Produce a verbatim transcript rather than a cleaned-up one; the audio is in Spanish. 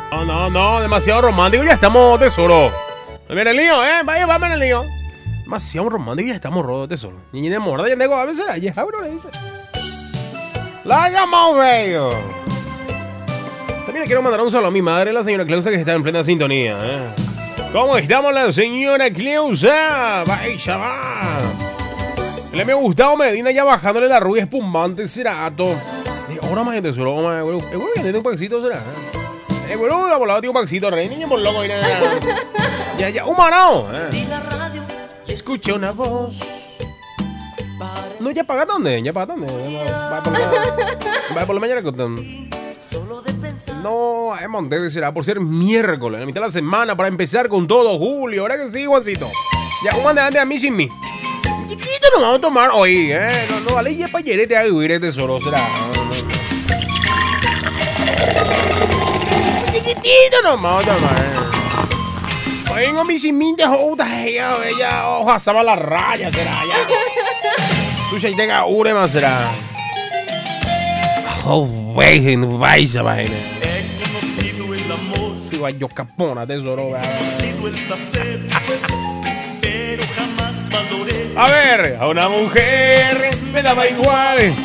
No, no, no, demasiado romántico, ya estamos, tesoro. Viene el lío, eh, vaya, vamos en el lío. Demasiado romántico, ya estamos rodos, tesoro. Niña de morda, ya tengo, a veces la ya, bro, le dice. La llamamos, bello. También le quiero mandar un saludo a mi madre, la señora Clausa, que está en plena sintonía, eh. ¿Cómo estamos, la señora Clausa? Vaya, va. Le me ha gustado Medina ya bajándole la rubia espumante, cerato. Ahora más gente, tesoro, más, güey. Es bueno que tiene un paquecito, será. Eh, bueno, la volada tiene un paquecito, rey. Niña por loco, y nada. Ya, ya, humanado. Eh. Escuché una voz. No, ya paga dónde, ya paga dónde. Va por la, va por la mañana con. No, es Montero será por ser miércoles, la mitad de la semana para empezar con todo, Julio. ¿Ahora que sí, Juancito? Ya, ¿cómo ande, ande a mí sin mí? Chiquito nos vamos a tomar hoy, ¿eh? No, no, vale, ya para ayer te hago vivir este tesoro, será. Chiquitito nos vamos a tomar, ¿eh? Hoy vengo a mi sin mí de jodas, ella, ella, ojalá sabe la raya, será, ya. Tú ya tenga una más, será. Oh, güey, no vais a bailar. Si va yo capona, tesoro, a ver, a una mujer me daba igual